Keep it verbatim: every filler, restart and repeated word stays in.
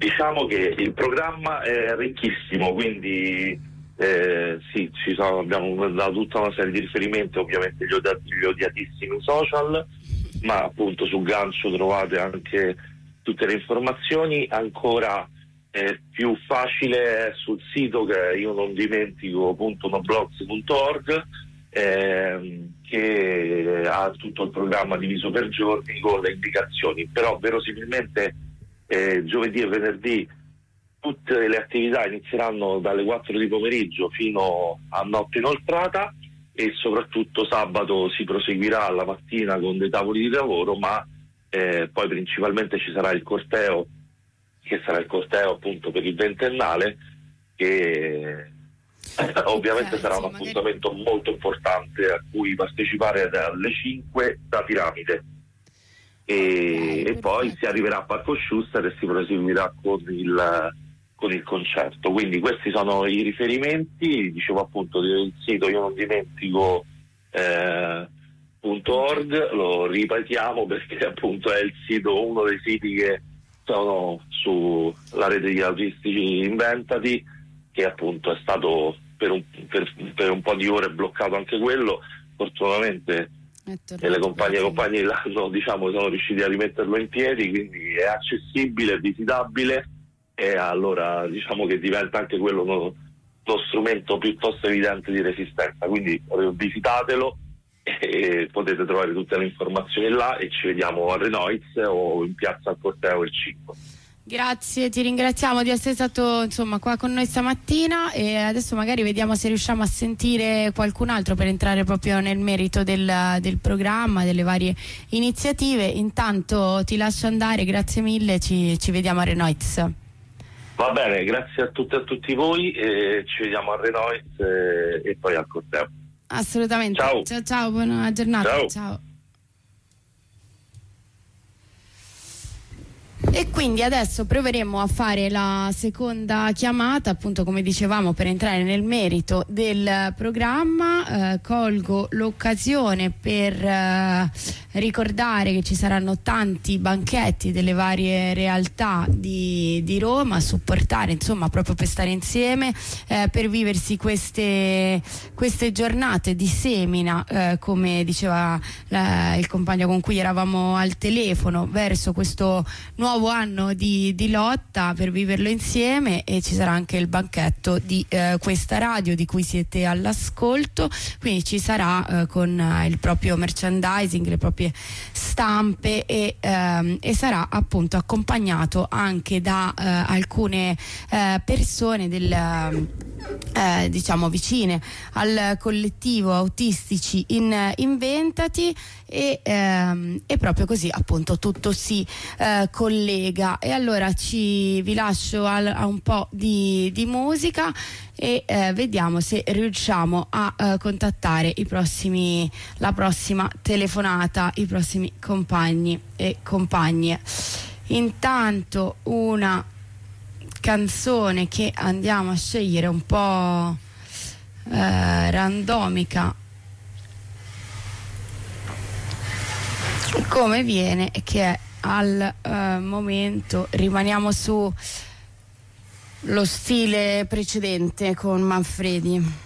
Diciamo che il programma è ricchissimo, quindi eh, sì, ci sono, abbiamo dato tutta una serie di riferimenti, ovviamente gli, odia- gli odiatissimi social, ma appunto sul gancio trovate anche tutte le informazioni. Ancora eh, più facile è sul sito, che è io non dimentico punto noblogs punto org, ehm, che ha tutto il programma diviso per giorni con le indicazioni, però verosimilmente eh, giovedì e venerdì tutte le attività inizieranno dalle quattro di pomeriggio fino a notte inoltrata, e soprattutto sabato si proseguirà alla mattina con dei tavoli di lavoro, ma eh, poi principalmente ci sarà il corteo, che sarà il corteo appunto per il ventennale, che ovviamente okay, sarà sì, un magari... appuntamento molto importante a cui partecipare alle cinque da Piramide. E, okay, e poi si arriverà a Parco Schuster e si proseguirà con il, con il concerto. Quindi questi sono i riferimenti, dicevo appunto del sito io non dimentico eh, .org, lo ripetiamo perché appunto è il sito, uno dei siti che sono sulla rete di autistici inventati, che appunto è stato per un, per, per un po' di ore bloccato anche quello. Fortunatamente e le compagne e compagni l'hanno, diciamo, sono riusciti a rimetterlo in piedi, quindi è accessibile, è visitabile, e allora diciamo che diventa anche quello uno, uno strumento piuttosto evidente di resistenza. Quindi visitatelo e potete trovare tutte le informazioni là, e ci vediamo a Renoiz o in piazza al Corteo il cinque. Grazie, ti ringraziamo di essere stato insomma qua con noi stamattina, e adesso magari vediamo se riusciamo a sentire qualcun altro per entrare proprio nel merito del, del programma, delle varie iniziative. Intanto ti lascio andare, grazie mille, ci, ci vediamo a Renoiz. Va bene, grazie a tutte e a tutti voi, e ci vediamo a Renoiz e, e poi al Corteo. Assolutamente. Ciao ciao, ciao, buona giornata. Ciao. Ciao. E quindi adesso proveremo a fare la seconda chiamata, appunto come dicevamo, per entrare nel merito del programma. Eh, colgo l'occasione per eh, ricordare che ci saranno tanti banchetti delle varie realtà di, di Roma a supportare, insomma, proprio per stare insieme, eh, per viversi queste, queste giornate di semina, eh, come diceva eh, il compagno con cui eravamo al telefono, verso questo nuovo anno di, di lotta, per viverlo insieme. E ci sarà anche il banchetto di eh, questa radio di cui siete all'ascolto, quindi ci sarà eh, con eh, il proprio merchandising, le proprie stampe, e, ehm, e sarà appunto accompagnato anche da eh, alcune eh, persone del eh, diciamo vicine al collettivo Autistici in, Inventati, e, ehm, e proprio così appunto tutto si eh, collega. E allora ci vi lascio al, a un po' di, di musica, e eh, vediamo se riusciamo a eh, contattare i prossimi, la prossima telefonata, i prossimi compagni e compagne. Intanto una canzone che andiamo a scegliere un po' eh, randomica, come viene, che è al eh, momento, rimaniamo su lo stile precedente con Manfredi.